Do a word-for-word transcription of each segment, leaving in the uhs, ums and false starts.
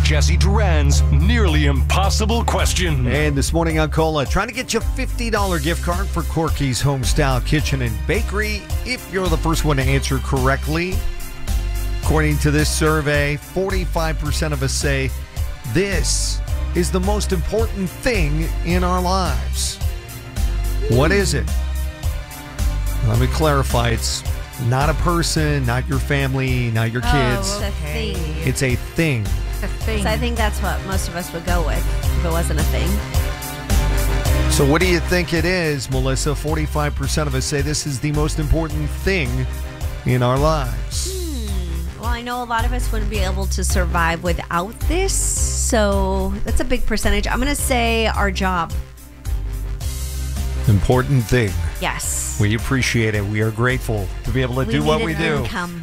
Jesse Duran's Nearly Impossible Question. And this morning on Cola, trying to get you a fifty dollars gift card for Corky's Homestyle Kitchen and Bakery if you're the first one to answer correctly. According to this survey, forty-five percent of us say this is the most important thing in our lives. What is it? Let me clarify. It's not a person, not your family, not your kids. Oh, it's a thing. It's a thing. A thing. So I think that's what most of us would go with if it wasn't a thing. So what do you think it is, Melissa? forty-five percent of us say this is the most important thing in our lives. Hmm. Well, I know a lot of us wouldn't be able to survive without this, so that's a big percentage. I'm going to say our job. Important thing. Yes. We appreciate it. We are grateful to be able to we do what need we an do. Income.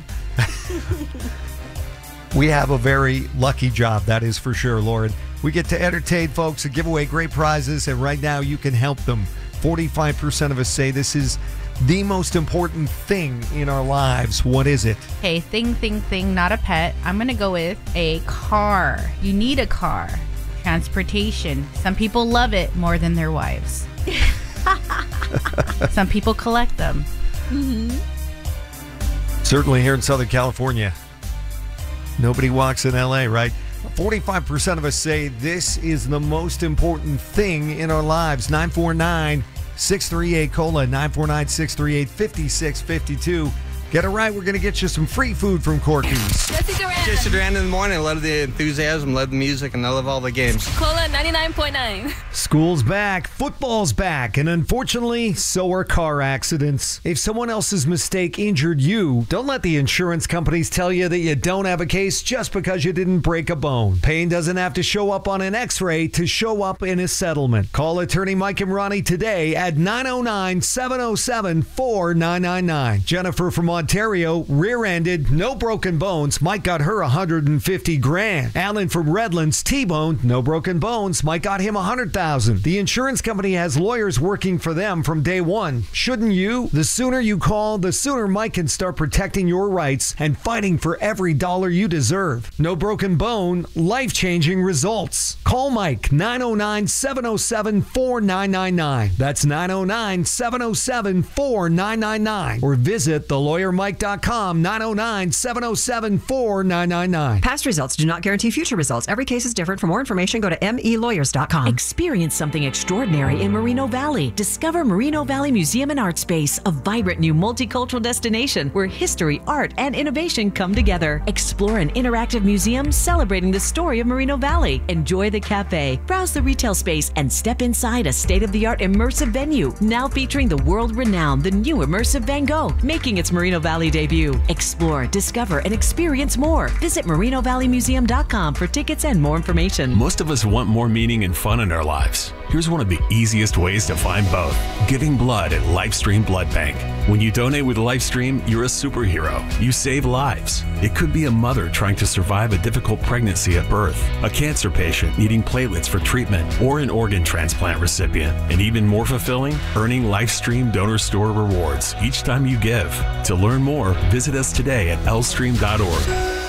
We have a very lucky job, that is for sure, Lauren. We get to entertain folks and give away great prizes, and right now you can help them. forty-five percent of us say this is the most important thing in our lives. What is it? Okay, thing, thing, thing, not a pet. I'm going to go with a car. You need a car. Transportation. Some people love it more than their wives. Some people collect them. Mm-hmm. Certainly here in Southern California. Nobody walks in L A, right? forty-five percent of us say this is the most important thing in our lives. nine four nine, six three eight, COLA, nine four nine, six three eight, five six five two. Get it right. We're going to get you some free food from Corky's. Jesse Duran. Jesse Duran in the morning. I love the enthusiasm, love the music, and I love all the games. Cola ninety-nine point nine. School's back, football's back, and unfortunately, so are car accidents. If someone else's mistake injured you, don't let the insurance companies tell you that you don't have a case just because you didn't break a bone. Pain doesn't have to show up on an x-ray to show up in a settlement. Call attorney Mike and Ronnie today at nine oh nine, seven oh seven, four nine nine nine. Jennifer from Ontario, rear-ended, no broken bones. Mike got her one hundred fifty grand. Alan from Redlands, T-boned, no broken bones. Mike got him one hundred thousand. The insurance company has lawyers working for them from day one. Shouldn't you? The sooner you call, the sooner Mike can start protecting your rights and fighting for every dollar you deserve. No broken bone, life-changing results. Call Mike, nine oh nine, seven oh seven, four nine nine nine. That's nine oh nine, seven oh seven, four nine nine nine. Or visit the lawyer mike dot com, nine oh nine, seven oh seven, four nine nine nine. Past results do not guarantee future results. Every case is different. For more information, go to m e lawyers dot com. Experience something extraordinary in Moreno Valley. Discover Moreno Valley Museum and Art Space, a vibrant new multicultural destination where history, art, and innovation come together. Explore an interactive museum celebrating the story of Moreno Valley. Enjoy the cafe, browse the retail space, and step inside a state-of-the-art immersive venue, now featuring the world-renowned The New Immersive Van Gogh, making its Moreno Valley debut. Explore, discover, and experience more. Visit moreno valley museum dot com for tickets and more information. Most of us want more meaning and fun in our lives. Here's one of the easiest ways to find both. Giving blood at Lifestream Blood Bank. When you donate with Lifestream, you're a superhero. You save lives. It could be a mother trying to survive a difficult pregnancy at birth, a cancer patient needing platelets for treatment, or an organ transplant recipient. And even more fulfilling, earning Lifestream Donor Store rewards each time you give. To learn more, visit us today at l stream dot org.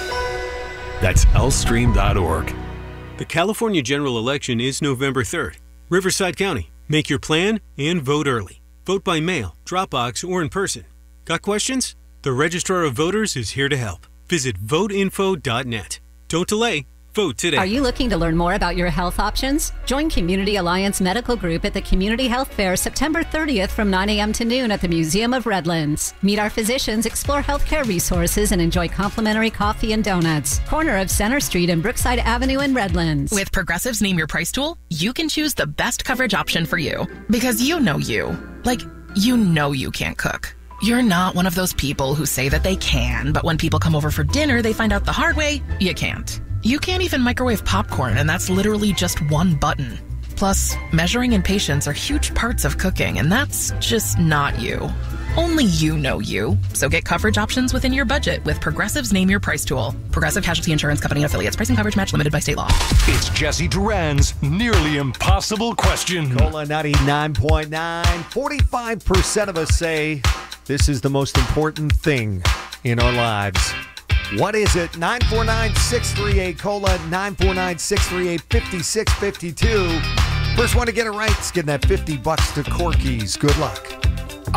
That's l stream dot org. The California general election is November third. Riverside County. Make your plan and vote early. Vote by mail, Dropbox, or in person. Got questions? The Registrar of Voters is here to help. Visit vote info dot net. Don't delay. Vote today. Are you looking to learn more about your health options? Join Community Alliance Medical Group at the Community Health Fair September thirtieth from nine a.m. to noon at the Museum of Redlands. Meet our physicians, explore healthcare resources, and enjoy complimentary coffee and donuts. Corner of Center Street and Brookside Avenue in Redlands. With Progressive's Name Your Price tool, you can choose the best coverage option for you. Because you know you. Like, you know you can't cook. You're not one of those people who say that they can, but when people come over for dinner, they find out the hard way, you can't. You can't even microwave popcorn, and that's literally just one button. Plus, measuring and patience are huge parts of cooking, and that's just not you. Only you know you. So get coverage options within your budget with Progressive's Name Your Price tool. Progressive Casualty Insurance Company and affiliates. Price and coverage match limited by state law. It's Jesse Duran's Nearly Impossible Question. Cola ninety-nine point nine. forty-five percent of us say this is the most important thing in our lives. What is it? nine four nine, six three eight, COLA, nine four nine, six three eight, five six five two. First one to get it right is getting that fifty bucks to Corky's. Good luck.